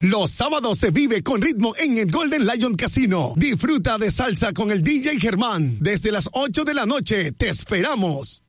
Los sábados se vive con ritmo en el Golden Lion Casino. Disfruta de salsa con el DJ Germán. Desde las 8 de la noche te esperamos.